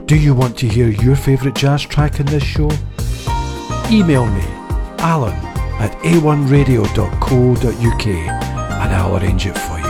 Do you want to hear your favourite jazz track in this show? Email me, alan@a1radio.co.uk, and I'll arrange it for you.